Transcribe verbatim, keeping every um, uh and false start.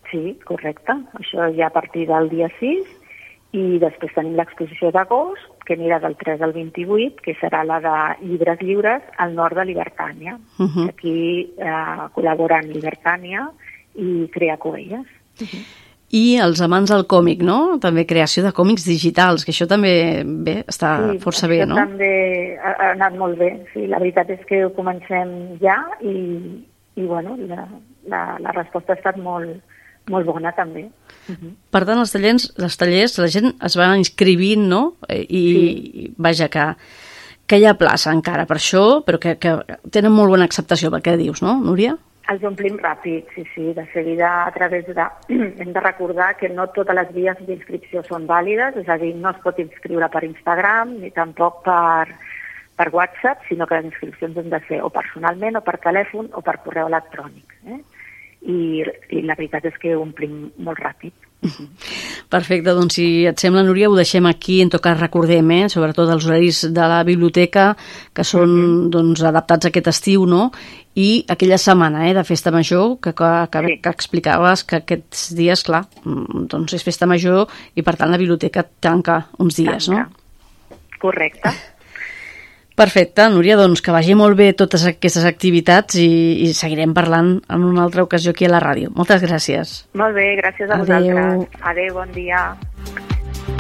Sí, correcte. Això ja a partir del dia sis, i després tenim l'exposició d'agost, que anirà del tres al vint-i-vuit, que serà la de llibres lliures al nord de Libertània. Uh-huh. Aquí eh, col·laboren Libertània i Crea Coelles. Uh-huh. I els amants del còmic, no? També creació de còmics digitals, que això també bé, està sí, força bé, no? Sí, també ha, ha anat molt bé. Sí, la veritat és que ho comencem ja i, i bueno, la, la, la resposta ha estat molt, molt bona també. Uh-huh. Per tant, els tallers, els tallers, la gent es va inscrivint, no? I, sí. Vaja, que, que hi ha plaça encara per això, però que, que tenen molt bona acceptació pel que dius, no, Núria? Els omplim ràpid, sí, sí, de seguida a través de... Hem de recordar que no totes les vies d'inscripció són vàlides, és a dir, no es pot inscriure per Instagram ni tampoc per, per WhatsApp, sinó que les inscripcions han de ser o personalment o per telèfon o per correu electrònic. Eh? I, I la veritat és que ho omplim molt ràpid. Perfecte, doncs si et sembla, Núria, ho deixem aquí. En tot cas recordem, eh, sobretot els horaris de la biblioteca, que són uh-huh. doncs, adaptats a aquest estiu, no? I aquella setmana eh, de festa major que, que, que, sí. que explicaves que aquests dies, clar, doncs és festa major i per tant la biblioteca tanca uns dies, tanca. No? Correcte. Perfecte, Núria, doncs que vagi molt bé totes aquestes activitats i, i seguirem parlant en una altra ocasió aquí a la ràdio. Moltes gràcies. Molt bé, gràcies a Adeu. vosaltres. Adéu, bon dia.